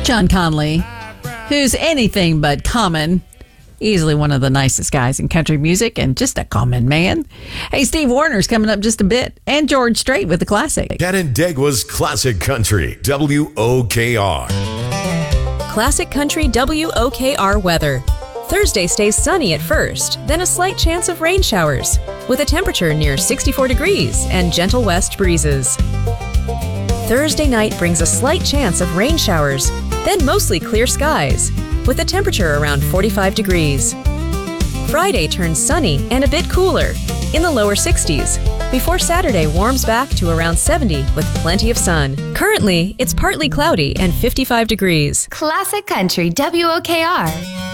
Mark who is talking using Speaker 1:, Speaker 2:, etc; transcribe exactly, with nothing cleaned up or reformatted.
Speaker 1: John Conley, who's anything but common. Easily one of the nicest guys in country music and just a common man. Hey, Steve Warner's coming up just a bit, and George Strait with the classic.
Speaker 2: Canandaigua's Classic Country, W O K R.
Speaker 3: Classic Country W O K R weather. Thursday stays sunny at first, then a slight chance of rain showers, with a temperature near sixty-four degrees and gentle west breezes. Thursday night brings a slight chance of rain showers, then mostly clear skies, with a temperature around forty-five degrees. Friday turns sunny and a bit cooler, in the lower sixties, before Saturday warms back to around seventy with plenty of sun. Currently, it's partly cloudy and fifty-five degrees.
Speaker 4: Classic Country W O K R.